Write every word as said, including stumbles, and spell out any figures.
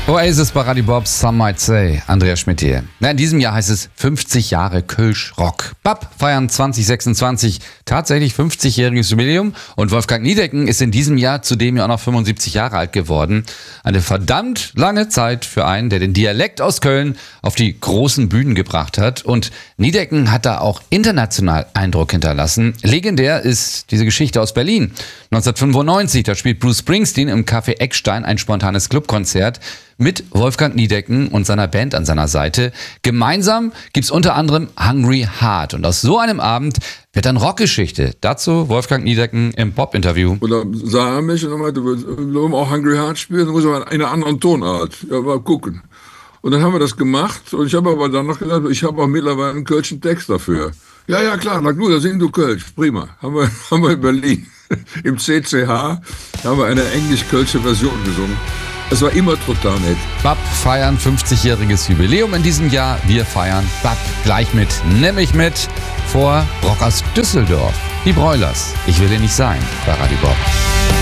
Oasis bei Radio Bob, Some Might Say. Andreas Schmidt hier. Na, in diesem Jahr heißt es fünfzig Jahre Kölsch Rock. B A P feiern zwanzig sechsundzwanzig tatsächlich fünfzigjähriges Jubiläum und Wolfgang Niedecken ist in diesem Jahr zudem ja auch noch fünfundsiebzig Jahre alt geworden. Eine verdammt lange Zeit für einen, der den Dialekt aus Köln auf die großen Bühnen gebracht hat. Und Niedecken hat da auch international Eindruck hinterlassen. Legendär ist diese Geschichte aus Berlin. neunzehnhundertfünfundneunzig, da spielt Bruce Springsteen im Café Eckstein ein spontanes Clubkonzert mit Wolfgang Niedecken und seiner Band an seiner Seite. Gemeinsam gibt's unter anderem Hungry Heart. Und aus so einem Abend wird dann Rockgeschichte. Dazu Wolfgang Niedecken im Pop-Interview. Und dann sah er mich und dann meinte, wollen wir auch Hungry Heart spielen? Dann muss aber in einer anderen Tonart. Ja, mal gucken. Und dann haben wir das gemacht. Und ich habe aber dann noch gesagt, ich habe auch mittlerweile einen kölschen Text dafür. Ja, ja, klar, na gut, da singen du Kölsch. Prima. Haben wir, haben wir in Berlin im C C H haben wir eine englisch-kölsche Version gesungen. Es war immer total nett. B A P feiern fünfzigjähriges Jubiläum in diesem Jahr. Wir feiern B A P gleich mit, nämlich mit vor Rock aus Düsseldorf. Die Broilers. Ich will dir nicht sein bei Radio Bob.